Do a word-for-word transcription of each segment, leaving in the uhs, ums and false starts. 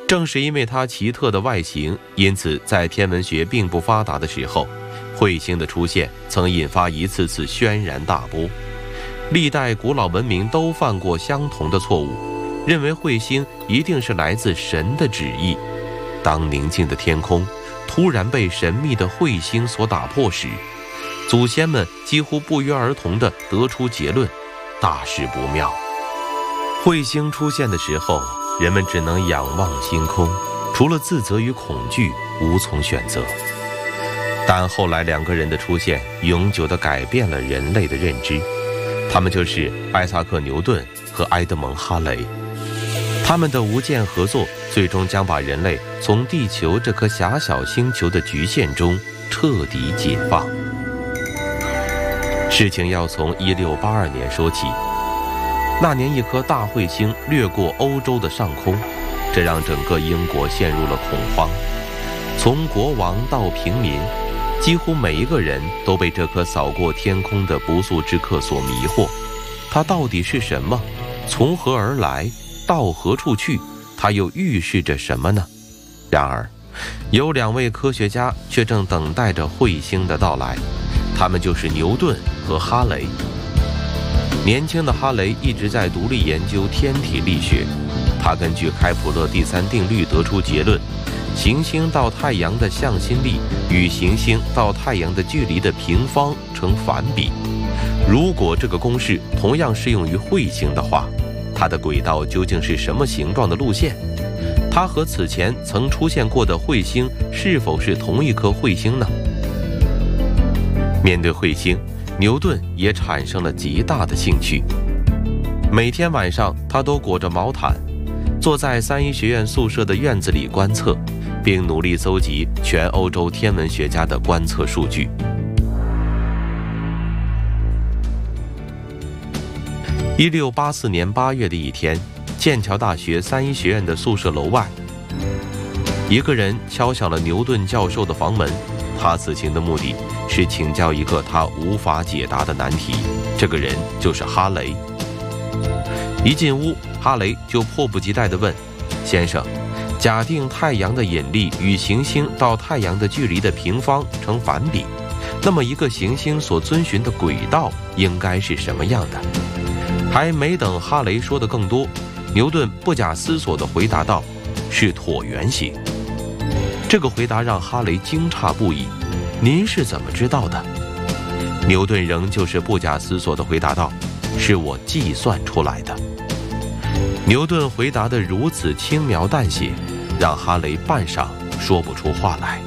正是因为它奇特的外形，因此在天文学并不发达的时候，彗星的出现曾引发一次次轩然大波。历代古老文明都犯过相同的错误，认为彗星一定是来自神的旨意。当宁静的天空突然被神秘的彗星所打破时，祖先们几乎不约而同地得出结论：大事不妙。彗星出现的时候，人们只能仰望星空，除了自责与恐惧，无从选择。但后来两个人的出现，永久地改变了人类的认知。他们就是艾萨克·牛顿和埃德蒙·哈雷。他们的无间合作，最终将把人类从地球这颗狭小星球的局限中彻底解放。事情要从一六八二年说起。那年一颗大彗星掠过欧洲的上空，这让整个英国陷入了恐慌。从国王到平民，几乎每一个人都被这颗扫过天空的不速之客所迷惑。它到底是什么？从何而来？到何处去？它又预示着什么呢？然而，有两位科学家却正等待着彗星的到来，他们就是牛顿和哈雷。年轻的哈雷一直在独立研究天体力学，他根据开普勒第三定律得出结论：行星到太阳的向心力与行星到太阳的距离的平方成反比。如果这个公式同样适用于彗星的话，它的轨道究竟是什么形状的路线？它和此前曾出现过的彗星是否是同一颗彗星呢？面对彗星，牛顿也产生了极大的兴趣。每天晚上，他都裹着毛毯，坐在三一学院宿舍的院子里观测，并努力搜集全欧洲天文学家的观测数据。一六八四年八月的一天，剑桥大学三一学院的宿舍楼外，一个人敲响了牛顿教授的房门。他此行的目的是请教一个他无法解答的难题，这个人就是哈雷。一进屋，哈雷就迫不及待地问：先生，假定太阳的引力与行星到太阳的距离的平方成反比，那么一个行星所遵循的轨道应该是什么样的？还没等哈雷说的更多，牛顿不假思索地回答道：是椭圆形。这个回答让哈雷惊诧不已。您是怎么知道的？牛顿仍旧是不假思索地回答道：是我计算出来的。牛顿回答得如此轻描淡写，让哈雷半晌说不出话来。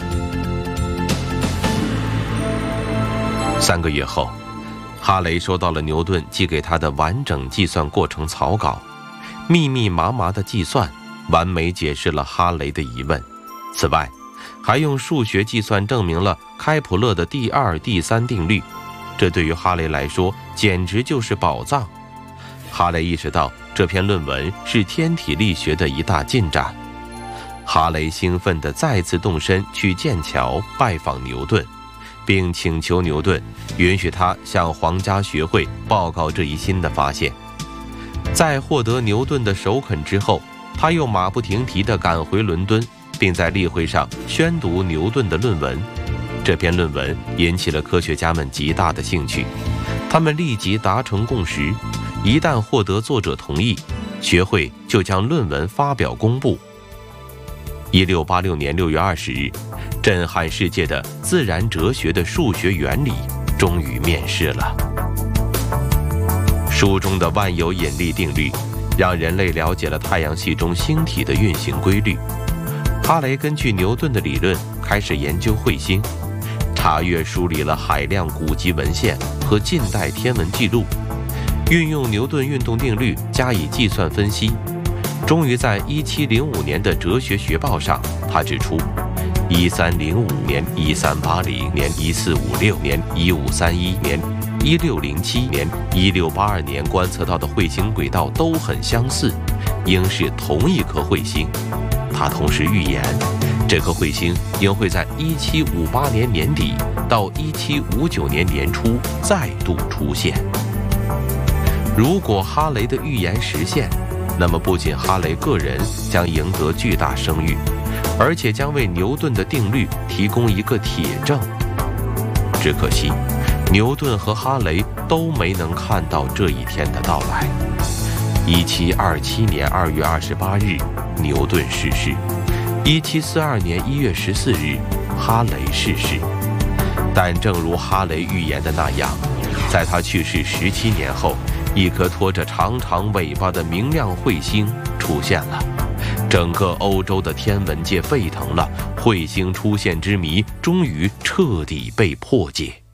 三个月后，哈雷收到了牛顿寄给他的完整计算过程草稿，密密麻麻的计算完美解释了哈雷的疑问。此外，还用数学计算证明了开普勒的第二、第三定律，这对于哈雷来说简直就是宝藏。哈雷意识到这篇论文是天体力学的一大进展。哈雷兴奋地再次动身去剑桥拜访牛顿，并请求牛顿允许他向皇家学会报告这一新的发现。在获得牛顿的首肯之后，他又马不停蹄地赶回伦敦，并在例会上宣读牛顿的论文。这篇论文引起了科学家们极大的兴趣，他们立即达成共识，一旦获得作者同意，学会就将论文发表公布。一六八六年六月二十日，震撼世界的自然哲学的数学原理终于面世了。书中的万有引力定律让人类了解了太阳系中星体的运行规律。哈雷根据牛顿的理论开始研究彗星，查阅梳理了海量古籍文献和近代天文记录，运用牛顿运动定律加以计算分析。终于在一七零五年的哲学学报上，他指出一三零五年、一三八零年、一四五六年、一五三一年、一六零七年、一六八二年观测到的彗星轨道都很相似，应是同一颗彗星。他同时预言，这颗彗星应会在一七五八年年底到一七五九年年初再度出现。如果哈雷的预言实现， 那么不仅哈雷个人将赢得巨大声誉，而且将为牛顿的定律提供一个铁证。只可惜，牛顿和哈雷都没能看到这一天的到来。一七二七年二月二十八日，牛顿逝世；一七四二年一月十四日，哈雷逝世。但正如哈雷预言的那样，在他去世十七年后，一颗拖着长长尾巴的明亮彗星出现了。整个欧洲的天文界沸腾了，彗星出现之谜终于彻底被破解。